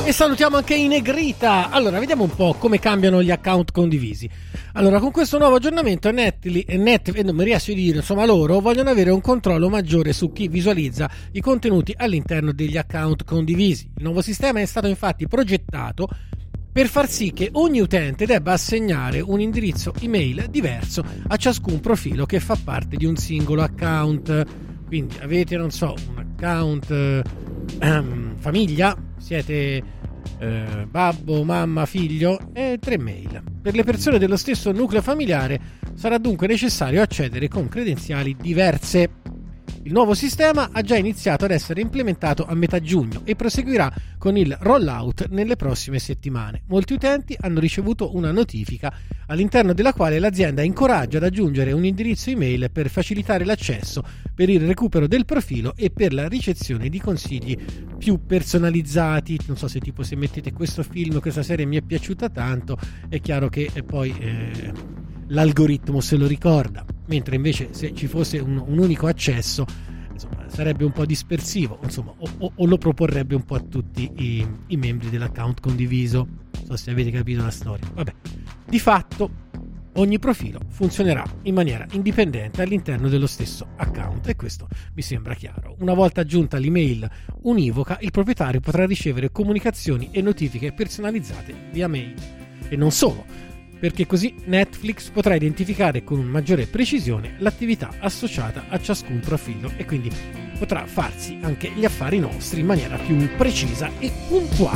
E salutiamo anche i Negrita. Allora, vediamo un po' come cambiano gli account condivisi. Allora, con questo nuovo aggiornamento non mi riesco a dire, insomma, loro vogliono avere un controllo maggiore su chi visualizza i contenuti all'interno degli account condivisi. Il nuovo sistema è stato infatti progettato per far sì che ogni utente debba assegnare un indirizzo email diverso a ciascun profilo che fa parte di un singolo account. Quindi avete, non so, un account famiglia, siete babbo, mamma, figlio e 3 mail. Per le persone dello stesso nucleo familiare sarà dunque necessario accedere con credenziali diverse. Il nuovo sistema ha già iniziato ad essere implementato a metà giugno e proseguirà con il rollout nelle prossime settimane. Molti utenti hanno ricevuto una notifica all'interno della quale l'azienda incoraggia ad aggiungere un indirizzo email per facilitare l'accesso, per il recupero del profilo e per la ricezione di consigli più personalizzati. Non so, se tipo se mettete questo film, questa serie mi è piaciuta tanto, è chiaro che poi l'algoritmo se lo ricorda, mentre invece se ci fosse un unico accesso, insomma, sarebbe un po' dispersivo, insomma, o lo proporrebbe un po' a tutti i membri dell'account condiviso. Non so se avete capito la storia. Vabbè, di fatto ogni profilo funzionerà in maniera indipendente all'interno dello stesso account, e questo mi sembra chiaro. Una volta aggiunta l'email univoca, il proprietario potrà ricevere comunicazioni e notifiche personalizzate via mail. E non solo, perché così Netflix potrà identificare con maggiore precisione l'attività associata a ciascun profilo e quindi potrà farsi anche gli affari nostri in maniera più precisa e puntuale.